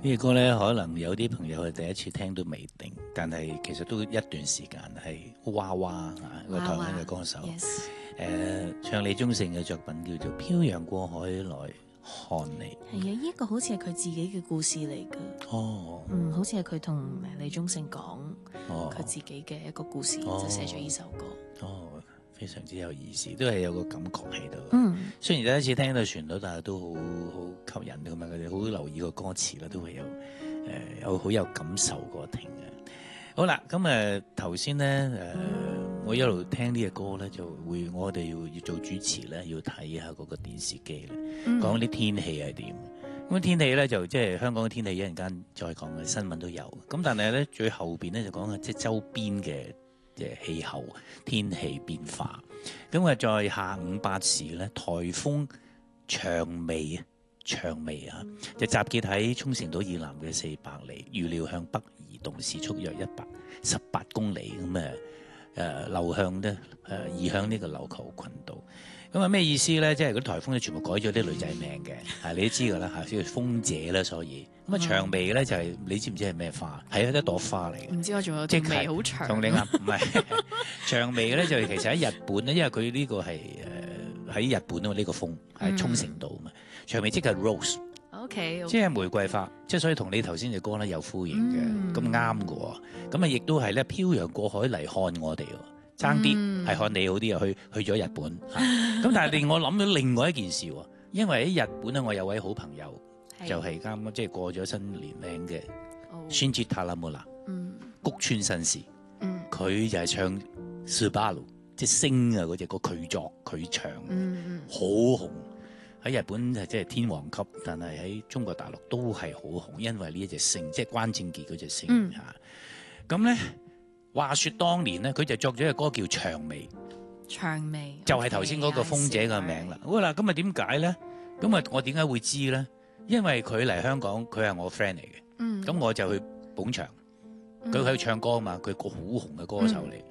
呢個歌咧，可能有啲朋友係第一次聽都未定，但係其實都一段時間係娃娃啊，個台灣嘅歌手。唱李宗盛嘅作品叫做《漂洋過海來看你》。 係啊，呢一個好似係佢自己嘅故事嚟㗎。 哦， 好似係佢同李宗盛講佢自己嘅一個故事，就寫咗呢首歌。 非常之有意思，都係有個感覺喺度。雖然第一次聽到旋律，但係都好吸引㗎嘛。佢哋好留意個歌詞啦，都會有好有感受過聽嘅。好啦，咁頭先咧我一路聽呢個歌咧，就會我哋要做主持咧，要睇下嗰個電視機咧，講啲天氣係點。咁天氣咧就即係香港嘅天氣，一陣間再講嘅新聞都有。咁但係咧最後邊咧就講下即係周邊嘅氣候天氣變化。咁在下午8時咧，颱風薔薇就集結喺沖繩島以南嘅400里，預料向北移動，時速約118公里，咁流向咧移向呢個琉球群島。咁咩意思咧？即係嗰啲颱風咧，全部改咗啲女仔名嘅，你都知㗎啦嚇，叫做風姐啦，所以咁薔薇咧就係、是、你知唔知係咩花？係一朵花嚟嘅。唔知我仲有條眉好長。同你啱，唔係薔薇咧就其實喺日本咧，因為佢呢個係喺日本啊嘛，呢個風係沖繩島啊嘛。薔薇即係 rose，OK，即係玫瑰花，即係所以同你頭先嘅歌咧有呼應嘅，咁啱嘅喎。咁亦都係咧漂洋過海嚟看我哋喎。爭啲係看你好啲啊！去咗日本，咁但係令我諗到另外一件事喎，因為喺日本咧，我有位好朋友就係啱即係過咗新年齡嘅川節塔拉姆拉，谷村新司，佢就係唱 Subaru 即係星啊嗰隻歌，佢作佢唱，好紅喺日本係即係天王級，但係喺中國大陸都係好紅，因為呢一隻星即係關正傑嗰隻星嚇，咁咧。話說當年咧，佢就作咗一個歌叫《薔薇》，薔薇就係頭先嗰個風姐嘅名啦。好啦，咁啊點解咧？咁啊我點解會知咧？因為佢嚟香港，佢係我 friend 嚟嘅。咁我就去捧場。佢去唱歌啊嘛，佢個好紅嘅歌手嚟。